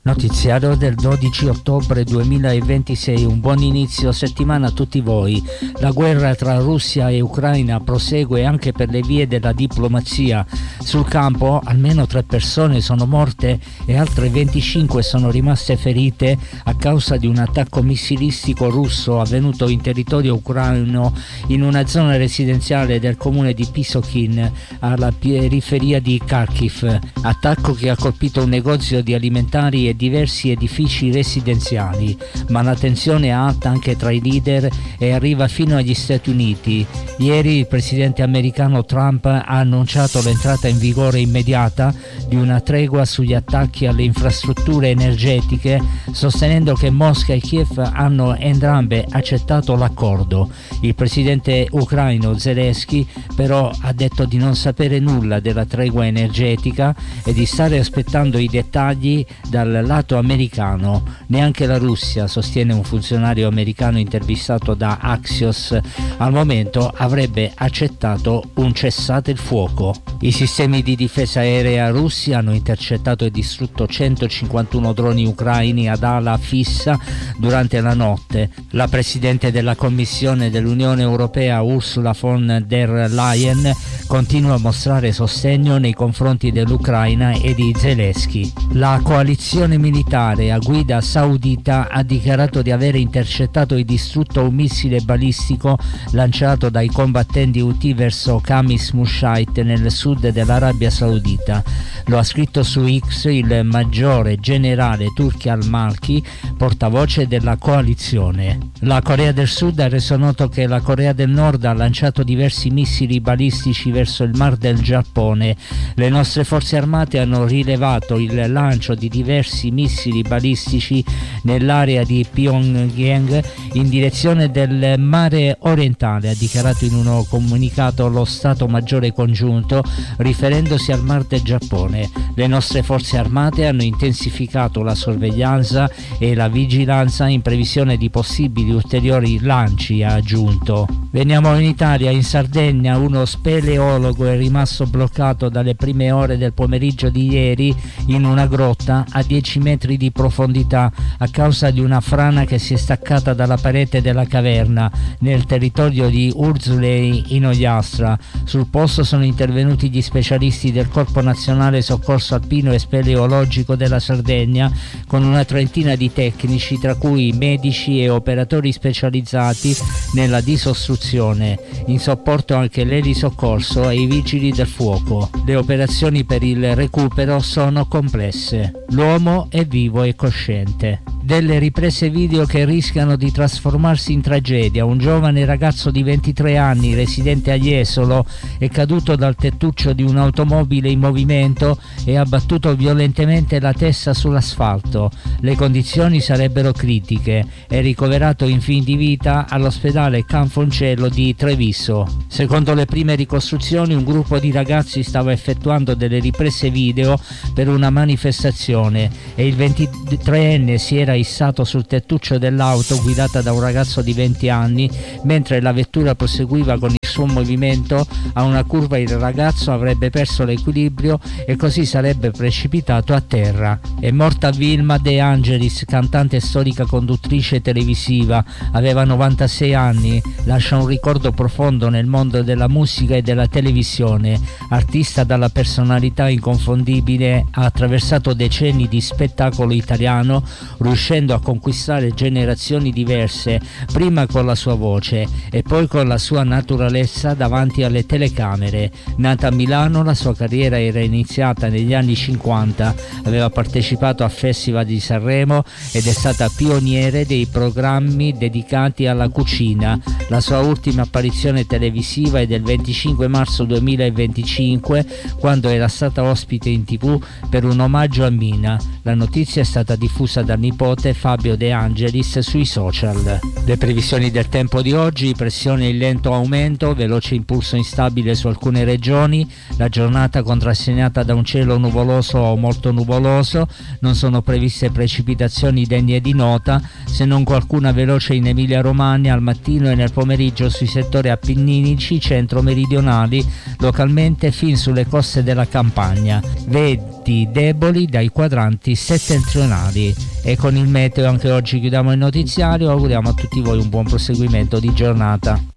Notiziario del 12 ottobre 2026, un buon inizio settimana a tutti voi. La guerra tra Russia e Ucraina prosegue anche per le vie della diplomazia. Sul campo almeno 3 persone sono morte e altre 25 sono rimaste ferite a causa di un attacco missilistico russo avvenuto in territorio ucraino in una zona residenziale del comune di Pisokhin, alla periferia di Kharkiv. Attacco che ha colpito un negozio di alimentari e diversi edifici residenziali, ma la tensione è alta anche tra i leader e arriva fino agli Stati Uniti. Ieri il presidente americano Trump ha annunciato l'entrata in vigore immediata di una tregua sugli attacchi alle infrastrutture energetiche, sostenendo che Mosca e Kiev hanno entrambe accettato l'accordo. Il presidente ucraino Zelensky però ha detto di non sapere nulla della tregua energetica e di stare aspettando i dettagli dal lato americano. Neanche la Russia, sostiene un funzionario americano intervistato da Axios, al momento avrebbe accettato un cessate il fuoco. I sistemi di difesa aerea russi hanno intercettato e distrutto 151 droni ucraini ad ala fissa durante la notte. La presidente della Commissione dell'Unione Europea Ursula von der Leyen continua a mostrare sostegno nei confronti dell'Ucraina e di Zelensky. La coalizione militare a guida saudita ha dichiarato di aver intercettato e distrutto un missile balistico lanciato dai combattenti Houthi verso Khamis Mushait nel sud dell'Arabia Saudita. Lo ha scritto su X il maggiore generale Turki al-Malki, portavoce della coalizione. La Corea del Sud ha reso noto che la Corea del Nord ha lanciato diversi missili balistici verso il Mar del Giappone. Le nostre forze armate hanno rilevato il lancio di diversi missili balistici nell'area di Pyongyang in direzione del mare orientale, ha dichiarato in uno comunicato lo Stato Maggiore Congiunto, riferendosi al Mar del Giappone. Le nostre forze armate hanno intensificato la sorveglianza e la vigilanza in previsione di possibili ulteriori lanci, ha aggiunto. Veniamo in Italia. In Sardegna uno speleologo è rimasto bloccato dalle prime ore del pomeriggio di ieri in una grotta a 10 metri di profondità a causa di una frana che si è staccata dalla parete della caverna nel territorio di Urzulei in Ogliastra. Sul posto sono intervenuti gli specialisti del Corpo Nazionale Soccorso Alpino e Speleologico della Sardegna con una trentina di tecnici, tra cui medici e operatori specializzati nella disostruzione. In sopporto anche l'elisoccorso e i vigili del fuoco. Le operazioni per il recupero sono complesse. L'uomo è vivo e cosciente. Delle riprese video che rischiano di trasformarsi in tragedia. Un giovane ragazzo di 23 anni residente a Jesolo è caduto dal tettuccio di un'automobile in movimento e ha battuto violentemente la testa sull'asfalto. Le condizioni sarebbero critiche. È ricoverato in fin di vita all'ospedale Canfoncello di Treviso. Secondo le prime ricostruzioni, un gruppo di ragazzi stava effettuando delle riprese video per una manifestazione e il 23enne si era issato sul tettuccio dell'auto guidata da un ragazzo di 20 anni. Mentre la vettura proseguiva con il suo movimento, a una curva il ragazzo avrebbe perso l'equilibrio e così sarebbe precipitato a terra. È morta Vilma De Angelis, cantante e storica conduttrice televisiva. Aveva 96 anni, lascia un ricordo profondo nel mondo della musica e della televisione. Artista dalla personalità inconfondibile, ha attraversato decenni di spettacolo italiano, riuscendo a conquistare generazioni diverse, prima con la sua voce e poi con la sua naturalezza davanti alle telecamere. Nata a Milano, la sua carriera era iniziata negli anni 50, aveva partecipato a Festival di Sanremo ed è stata pioniere dei programmi dedicati alla cucina. La sua ultima apparizione televisiva è del 25 marzo 2025, quando era stata ospite in TV per un omaggio a Mina. La notizia è stata diffusa dal nipote Fabio De Angelis sui social. Le previsioni del tempo di oggi: pressione in lento aumento vento, veloce impulso instabile su alcune regioni, la giornata contrassegnata da un cielo nuvoloso o molto nuvoloso, non sono previste precipitazioni degne di nota, se non qualcuna veloce in Emilia-Romagna al mattino e nel pomeriggio sui settori appenninici centro-meridionali, localmente fin sulle coste della Campania. Venti deboli dai quadranti settentrionali. E con il meteo anche oggi chiudiamo il notiziario, auguriamo a tutti voi un buon proseguimento di giornata.